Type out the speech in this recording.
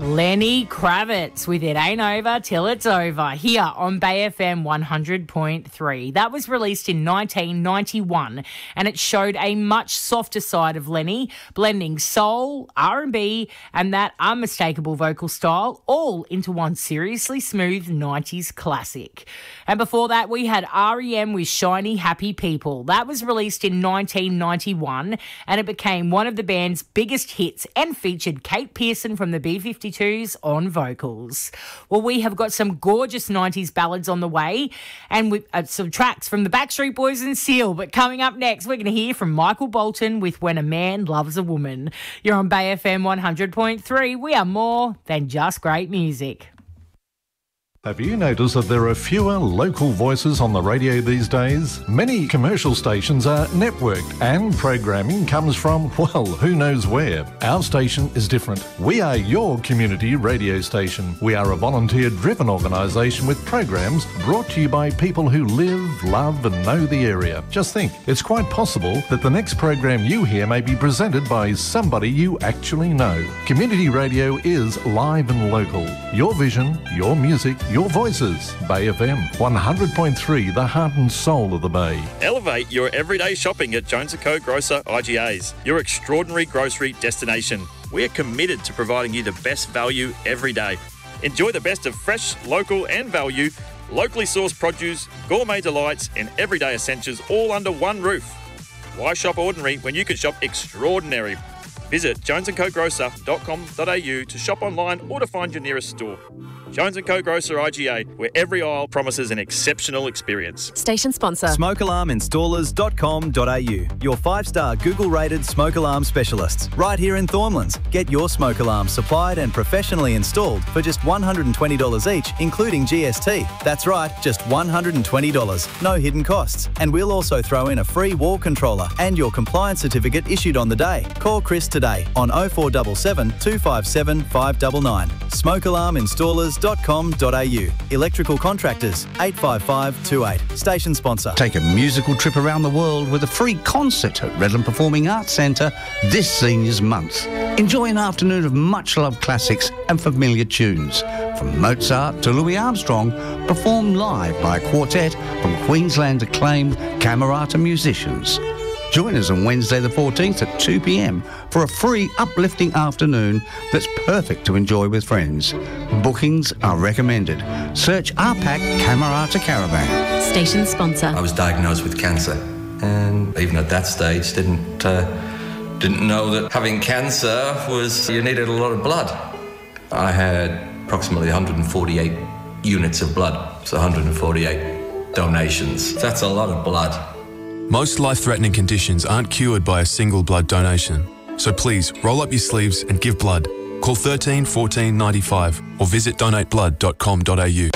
Lenny Kravitz with It Ain't Over Till It's Over here on Bay FM 100.3. That was released in 1991 and it showed a much softer side of Lenny, blending soul, R&B and that unmistakable vocal style all into one seriously smooth 90s classic. And before that we had R.E.M. with Shiny Happy People. That was released in 1991 and it became one of the band's biggest hits and featured Kate Pearson from the B-52s on vocals. Well, we have got some gorgeous 90s ballads on the way and with some tracks from the Backstreet Boys and Seal. But coming up next, we're going to hear from Michael Bolton with When a Man Loves a Woman. You're on Bay FM 100.3. We are more than just great music. Have you noticed that there are fewer local voices on the radio these days? Many commercial stations are networked and programming comes from, well, who knows where. Our station is different. We are your community radio station. We are a volunteer-driven organisation with programs brought to you by people who live, love and know the area. Just think, it's quite possible that the next program you hear may be presented by somebody you actually know. Community radio is live and local. Your vision, your music, your voices. Bay FM 100.3, the heart and soul of the Bay. Elevate your everyday shopping at Jones & Co Grocer IGAs, your extraordinary grocery destination. We are committed to providing you the best value every day. Enjoy the best of fresh, local and value, locally sourced produce, gourmet delights and everyday essentials all under one roof. Why shop ordinary when you can shop extraordinary? Visit jonesandcogrocer.com.au to shop online or to find your nearest store. Jones & Co Grocer IGA, where every aisle promises an exceptional experience. Station sponsor. SmokeAlarmInstallers.com.au, your 5-star Google-rated smoke alarm specialists. Right here in Thornlands. Get your smoke alarm supplied and professionally installed for just $120 each, including GST. That's right, just $120. No hidden costs. And we'll also throw in a free wall controller and your compliance certificate issued on the day. Call Chris today on 0477 257 599. SmokeAlarmInstallers.com.au. Electrical contractors 85528. Station sponsor. Take a musical trip around the world with a free concert at Redland Performing Arts Centre this Seniors Month. Enjoy an afternoon of much-loved classics and familiar tunes. From Mozart to Louis Armstrong, performed live by a quartet from Queensland's acclaimed Camerata musicians. Join us on Wednesday the 14th at 2 p.m. for a free uplifting afternoon that's perfect to enjoy with friends. Bookings are recommended. Search RPAC Camerata Caravan. Station sponsor. I was diagnosed with cancer and even at that stage didn't know that having cancer was you needed a lot of blood. I had approximately 148 units of blood, so 148 donations. That's a lot of blood. Most life-threatening conditions aren't cured by a single blood donation. So please, roll up your sleeves and give blood. Call 13 14 95 or visit donateblood.com.au.